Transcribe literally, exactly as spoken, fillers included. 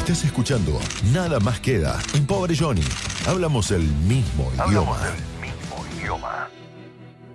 Estás escuchando Nada Más Queda en Pobre Johnny. Hablamos el mismo Hablamos idioma. el mismo idioma.